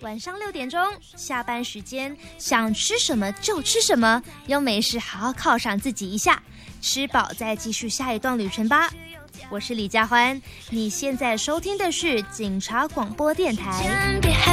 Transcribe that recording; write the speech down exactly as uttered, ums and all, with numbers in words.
晚上六点钟，下班时间，想吃什么就吃什么，又没事好好犒赏自己一下，吃饱再继续下一段旅程吧。我是李佳欢，你现在收听的是警察广播电台。